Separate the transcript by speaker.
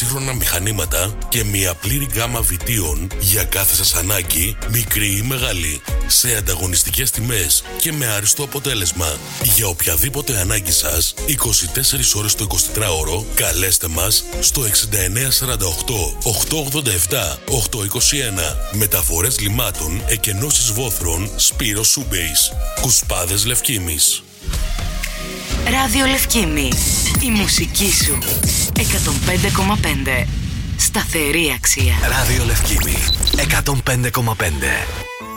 Speaker 1: σύγχρονα μηχανήματα και μια πλήρη γκάμα βιτίων για κάθε σας ανάγκη, μικρή ή μεγάλη, σε ανταγωνιστικές τιμές και με άριστο αποτέλεσμα. Για οποιαδήποτε ανάγκη σας, 24 ώρες το 24ωρο, καλέστε μας στο 6948 887 821. Μεταφορές λιμάτων, εκενώσεις βόθρων, Σπύρος Σούμπεϊς. Κουσπάδες Λευκήμης.
Speaker 2: Ράδιο Λευκήμη. Η μουσική σου. 105,5. Σταθερή αξία.
Speaker 3: Ράδιο Λευκήμη. 105,5.